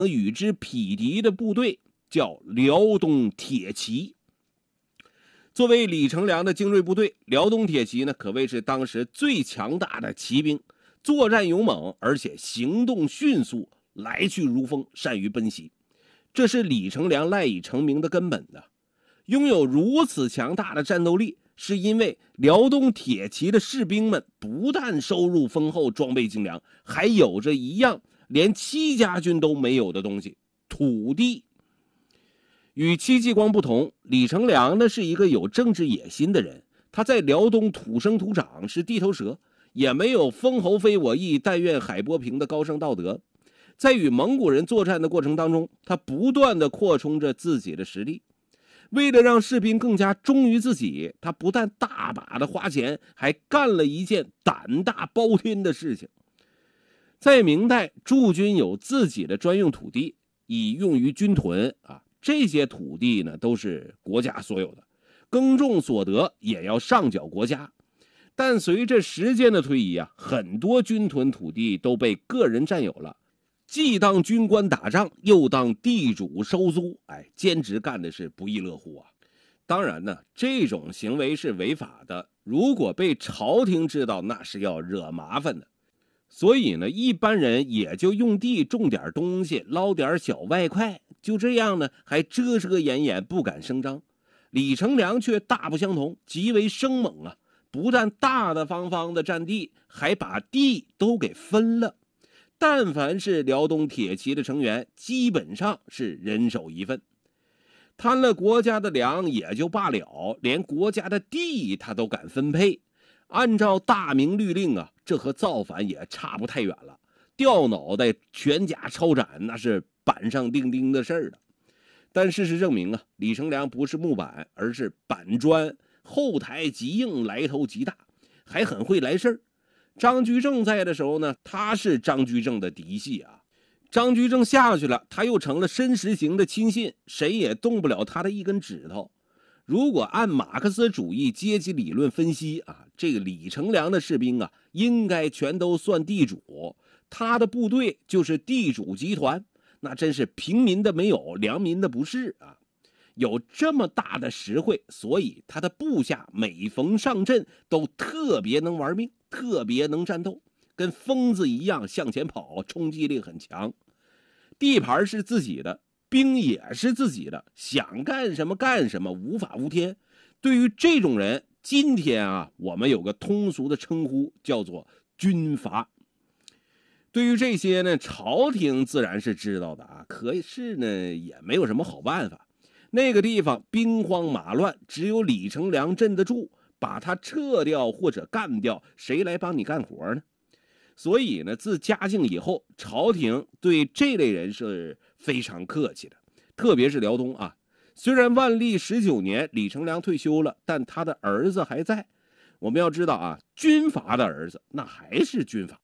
与之匹敌的部队叫辽东铁骑。作为李成梁的精锐部队，辽东铁骑呢可谓是当时最强大的骑兵，作战勇猛，而且行动迅速，来去如风，善于奔袭。这是李成梁赖以成名的根本的。拥有如此强大的战斗力，是因为辽东铁骑的士兵们不但收入丰厚，装备精良，还有着一样连戚家军都没有的东西——土地。与戚继光不同，李成梁呢是一个有政治野心的人，他在辽东土生土长，是地头蛇，也没有封侯非我意，但愿海波平的高尚道德。在与蒙古人作战的过程当中，他不断地扩充着自己的实力。为了让士兵更加忠于自己，他不但大把的花钱，还干了一件胆大包天的事情。在明代，驻军有自己的专用土地，以用于军屯啊。这些土地呢都是国家所有的，耕种所得也要上缴国家。但随着时间的推移啊，很多军屯土地都被个人占有了，既当军官打仗，又当地主收租，兼职干的是不亦乐乎啊。当然呢，这种行为是违法的，如果被朝廷知道，那是要惹麻烦的。所以呢，一般人也就用地种点东西，捞点小外快，就这样呢，还遮遮掩掩，不敢声张。李成梁却大不相同，极为生猛啊！不但大大方方的占地，还把地都给分了。但凡是辽东铁骑的成员，基本上是人手一份。贪了国家的粮也就罢了，连国家的地他都敢分配。按照大明律令啊，这和造反也差不太远了，掉脑袋全家抄斩，那是板上钉钉的事儿了。但事实证明啊，李成梁不是木板，而是板砖，后台极硬，来头极大，还很会来事儿。张居正在的时候呢，他是张居正的嫡系啊。张居正下去了，他又成了申时行的亲信，谁也动不了他的一根指头。如果按马克思主义阶级理论分析啊，这个李成梁的士兵啊，应该全都算地主，他的部队就是地主集团，那真是平民的没有，良民的不是啊。有这么大的实惠，所以他的部下每逢上阵都特别能玩命，特别能战斗，跟疯子一样向前跑，冲击力很强。地盘是自己的，兵也是自己的，想干什么干什么，无法无天。对于这种人，今天啊，我们有个通俗的称呼，叫做军阀。对于这些呢，朝廷自然是知道的啊，可是呢，也没有什么好办法。那个地方兵荒马乱，只有李成梁镇得住，把他撤掉或者干掉，谁来帮你干活呢？所以呢，自嘉靖以后，朝廷对这类人是非常客气的，特别是辽东啊。虽然万历19年李成梁退休了，但他的儿子还在。我们要知道啊，军阀的儿子那还是军阀。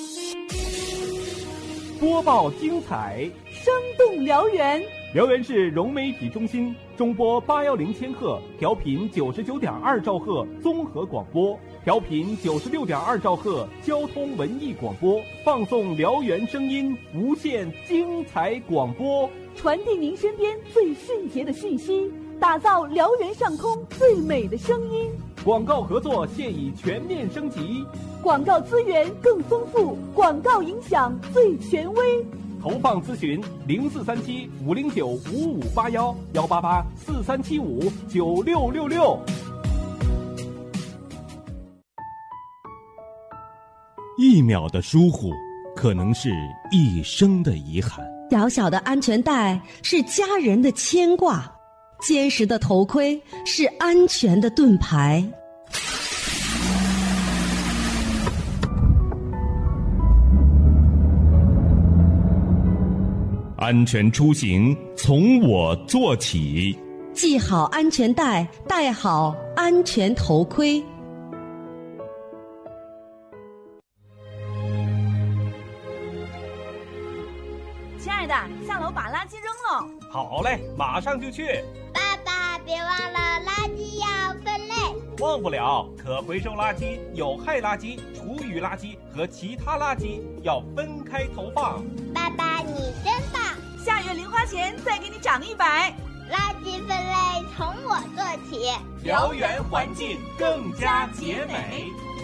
播报精彩， 生动辽源。 辽源市融媒体中心中波810千赫，调频99.2兆赫综合广播，调频96.2兆赫交通文艺广播，放送辽源声音，无限精彩广播， 传递您身边最迅捷的讯息，打造辽源上空最美的声音。 广告合作现已全面升级， 广告资源更丰富，广告影响最权威。 投放咨询0437-509-5581，188-4375-9666。 一秒的疏忽，可能是一生的遗憾。 小小的安全带是家人的牵挂，坚实的头盔是安全的盾牌。 安全出行从我做起， 系好安全带，戴好安全头盔。 亲爱的，下楼把垃圾扔了。 好嘞，马上就去。 爸爸，别忘了垃圾要分类。 忘不了，可回收垃圾、有害垃圾、厨余垃圾和其他垃圾要分开投放。 爸爸，你真棒！ 再给你涨100。 垃圾分类从我做起， 燎原环境更加节美。